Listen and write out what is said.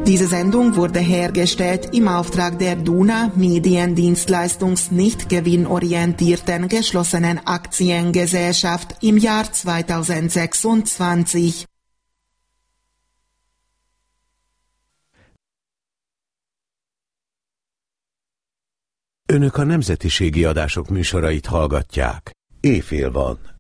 Diese Sendung wurde hergestellt im Auftrag der Duna Mediendienstleistungs nicht gewinnorientierten geschlossenen Aktiengesellschaft im Jahr 2026. Önök a nemzetiségi adások műsorait hallgatják. Éjfél van.